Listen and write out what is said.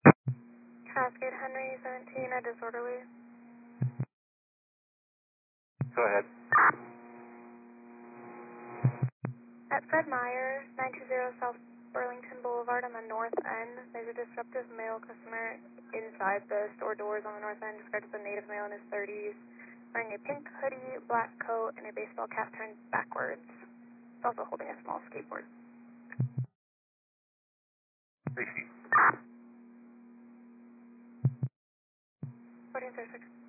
Cascade Henry 17, a disorderly. Go ahead. At Fred Meyer, 920 South Burlington Boulevard on the north end, there's a disruptive male customer inside the store doors on the north end, described as a native male in his 30s, wearing a pink hoodie, black coat, and a baseball cap turned backwards. He's also holding a small skateboard. 3 feet. 1436.